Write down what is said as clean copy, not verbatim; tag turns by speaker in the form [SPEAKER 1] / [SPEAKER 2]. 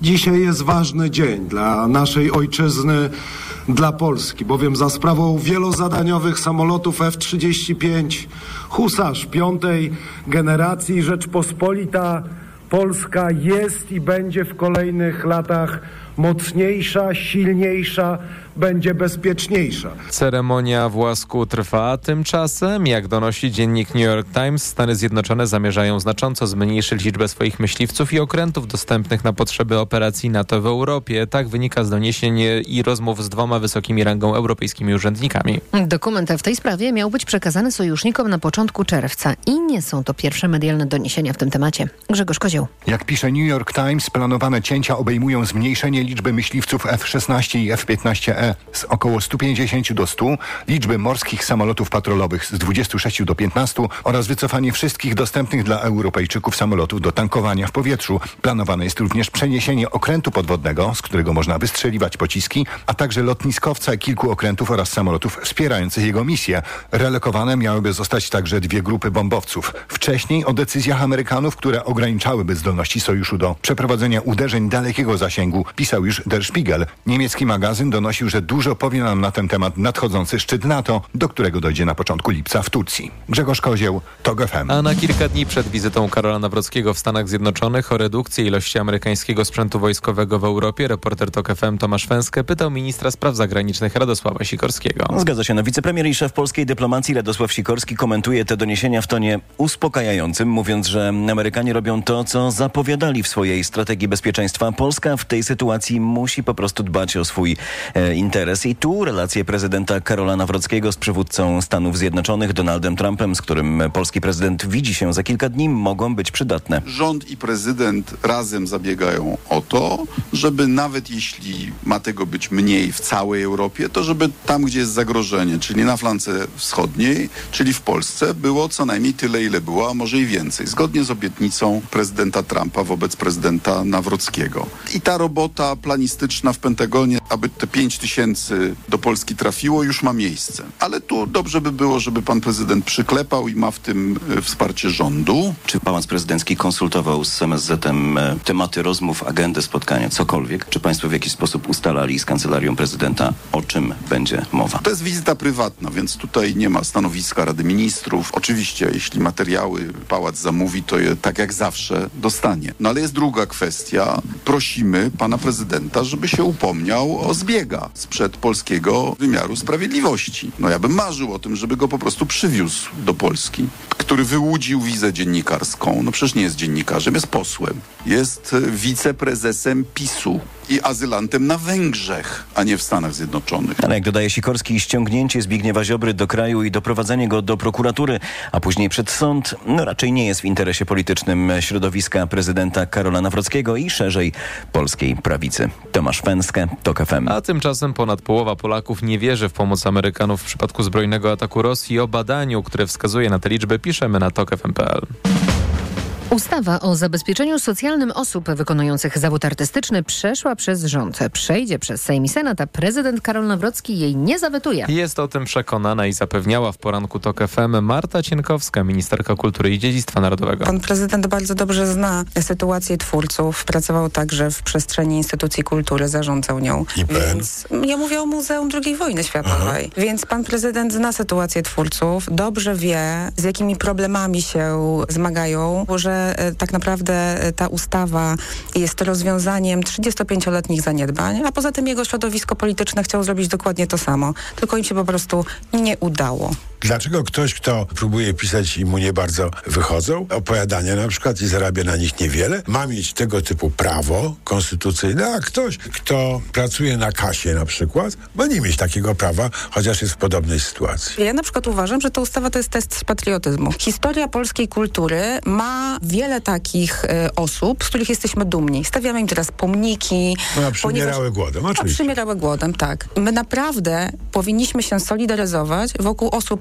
[SPEAKER 1] Dzisiaj jest ważny dzień dla naszej ojczyzny, dla Polski, bowiem za sprawą wielozadaniowych samolotów F-35 Husarz piątej generacji Rzeczpospolita Polska jest i będzie w kolejnych latach mocniejsza, silniejsza, będzie bezpieczniejsza.
[SPEAKER 2] Ceremonia w Łasku trwa. Tymczasem, jak donosi dziennik New York Times, Stany Zjednoczone zamierzają znacząco zmniejszyć liczbę swoich myśliwców i okrętów dostępnych na potrzeby operacji NATO w Europie. Tak wynika z doniesień i rozmów z 2 wysokimi rangą europejskimi urzędnikami.
[SPEAKER 3] Dokument w tej sprawie miał być przekazany sojusznikom na początku czerwca i nie są to pierwsze medialne doniesienia w tym temacie. Grzegorz Kozioł.
[SPEAKER 4] Jak pisze New York Times, planowane cięcia obejmują zmniejszenie liczby myśliwców F-16 i F-15E z około 150 do 100, liczby morskich samolotów patrolowych z 26 do 15 oraz wycofanie wszystkich dostępnych dla Europejczyków samolotów do tankowania w powietrzu. Planowane jest również przeniesienie okrętu podwodnego, z którego można wystrzeliwać pociski, a także lotniskowca kilku okrętów oraz samolotów wspierających jego misję. Relokowane miałyby zostać także 2 grupy bombowców. Wcześniej o decyzjach Amerykanów, które ograniczałyby zdolności sojuszu do przeprowadzenia uderzeń dalekiego zasięgu, pisał już Der Spiegel. Niemiecki magazyn donosił, że dużo powie nam na ten temat nadchodzący szczyt NATO, do którego dojdzie na początku lipca w Turcji. Grzegorz Kozieł, TOG FM.
[SPEAKER 2] A na kilka dni przed wizytą Karola Nawrockiego w Stanach Zjednoczonych o redukcję ilości amerykańskiego sprzętu wojskowego w Europie reporter TOG FM Tomasz Węskę pytał ministra spraw zagranicznych Radosława Sikorskiego.
[SPEAKER 5] Zgadza się. Wicepremier i szef polskiej dyplomacji Radosław Sikorski komentuje te doniesienia w tonie uspokajającym, mówiąc, że Amerykanie robią to, co zapowiadali w swojej strategii bezpieczeństwa. Polska w tej sytuacji musi po prostu dbać o swój interes. I tu relacje prezydenta Karola Nawrockiego z przywódcą Stanów Zjednoczonych Donaldem Trumpem, z którym polski prezydent widzi się za kilka dni, mogą być przydatne.
[SPEAKER 6] Rząd i prezydent razem zabiegają o to, żeby nawet jeśli ma tego być mniej w całej Europie, to żeby tam, gdzie jest zagrożenie, czyli na flance wschodniej, czyli w Polsce, było co najmniej tyle, ile było, a może i więcej. Zgodnie z obietnicą prezydenta Trumpa wobec prezydenta Nawrockiego. I ta robota planistyczna w Pentagonie, aby te 5 tysięcy do Polski trafiło, już ma miejsce. Ale tu dobrze by było, żeby pan prezydent przyklepał i ma w tym wsparcie rządu.
[SPEAKER 5] Czy pałac prezydencki konsultował z MSZ-em tematy rozmów, agendę spotkania, cokolwiek? Czy państwo w jakiś sposób ustalali z kancelarią prezydenta, o czym będzie mowa?
[SPEAKER 6] To jest wizyta prywatna, więc tutaj nie ma stanowiska Rady Ministrów. Oczywiście, jeśli materiały pałac zamówi, to je tak jak zawsze dostanie. No ale jest druga kwestia. Prosimy pana prezydenta, żeby się upomniał o zbiega sprzed polskiego wymiaru sprawiedliwości. No ja bym marzył o tym, żeby go po prostu przywiózł do Polski, który wyłudził wizę dziennikarską. No przecież nie jest dziennikarzem, jest posłem. Jest wiceprezesem PiS-u i azylantem na Węgrzech, a nie w Stanach Zjednoczonych.
[SPEAKER 5] Ale jak dodaje Sikorski, ściągnięcie Zbigniewa Ziobry do kraju i doprowadzenie go do prokuratury, a później przed sąd, raczej nie jest w interesie politycznym środowiska prezydenta Karola Nawrockiego i szerzej polskiej prawicy. Tomasz Węskę, TOG FM.
[SPEAKER 2] A tymczasem ponad połowa Polaków nie wierzy w pomoc Amerykanów w przypadku zbrojnego ataku Rosji. O badaniu, które wskazuje na te liczby, piszemy na tokfm.pl.
[SPEAKER 3] Ustawa o zabezpieczeniu socjalnym osób wykonujących zawód artystyczny przeszła przez rząd. Przejdzie przez Sejm i Senat, a prezydent Karol Nawrocki jej nie zawetuje.
[SPEAKER 2] Jest o tym przekonana i zapewniała w poranku TOG FM Marta Cienkowska, ministerka kultury i dziedzictwa narodowego.
[SPEAKER 7] Pan prezydent bardzo dobrze zna sytuację twórców. Pracował także w przestrzeni instytucji kultury, zarządzał nią. Więc ja mówię o Muzeum II Wojny Światowej. Więc pan prezydent zna sytuację twórców, dobrze wie, z jakimi problemami się zmagają, że tak naprawdę ta ustawa jest rozwiązaniem 35-letnich zaniedbań, a poza tym jego środowisko polityczne chciało zrobić dokładnie to samo, tylko im się po prostu nie udało.
[SPEAKER 8] Dlaczego ktoś, kto próbuje pisać i mu nie bardzo wychodzą, opowiadania na przykład i zarabia na nich niewiele, ma mieć tego typu prawo konstytucyjne, a ktoś, kto pracuje na kasie na przykład, ma nie mieć takiego prawa, chociaż jest w podobnej sytuacji.
[SPEAKER 7] Ja na przykład uważam, że ta ustawa to jest test z patriotyzmu. Historia polskiej kultury ma wiele takich osób, z których jesteśmy dumni. Stawiamy im teraz pomniki.
[SPEAKER 8] No, przymierały głodem, oczywiście.
[SPEAKER 7] Przymierały głodem, tak. My naprawdę powinniśmy się solidaryzować wokół osób